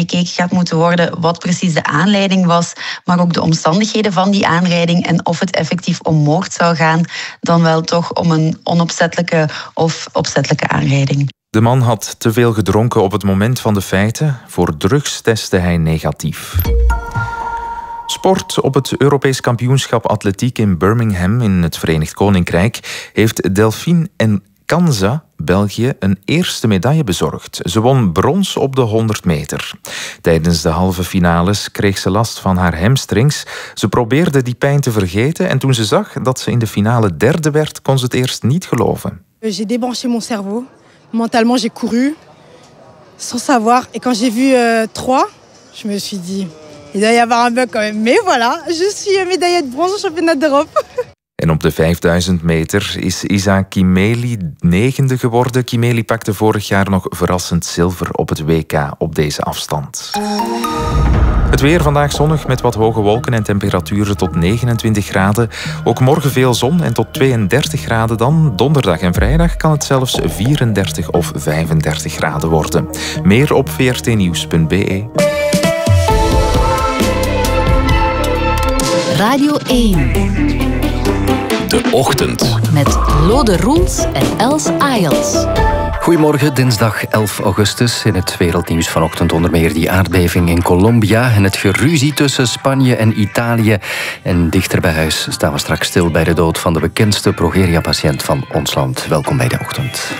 bekeken gaat moeten worden wat precies de aanleiding was, maar ook de omstandigheden van die aanrijding en of het effectief om moord zou gaan, dan wel toch om een onopzettelijke of opzettelijke aanrijding. De man had te veel gedronken op het moment van de feiten. Voor drugs testte hij negatief. Sport. Op het Europees kampioenschap atletiek in Birmingham in het Verenigd Koninkrijk heeft Delphine Encanza België een eerste medaille bezorgd. Ze won brons op de 100 meter. Tijdens de halve finales kreeg ze last van haar hamstrings. Ze probeerde die pijn te vergeten en toen ze zag dat ze in de finale derde werd, kon ze het eerst niet geloven. J'ai débranché mon cerveau. Mentalement, j'ai couru sans savoir. Et quand j'ai vu 3, je me suis dit, il doit y avoir un bug quand même. Mais voilà, je suis médaillée de bronze au championnat d'Europe. En op de 5000 meter is Isa Kimeli 9e geworden. Kimeli pakte vorig jaar nog verrassend zilver op het WK op deze afstand. Het weer vandaag zonnig met wat hoge wolken en temperaturen tot 29 graden. Ook morgen veel zon en tot 32 graden dan. Donderdag en vrijdag kan het zelfs 34 of 35 graden worden. Meer op vrtnieuws.be. Radio 1. De Ochtend. Met Lode Roels en Els Ayels. Goedemorgen, dinsdag 11 augustus. In het wereldnieuws vanochtend onder meer die aardbeving in Colombia en het geruzie tussen Spanje en Italië. En dichter bij huis staan we straks stil bij de dood van de bekendste progeria-patiënt van ons land. Welkom bij De Ochtend.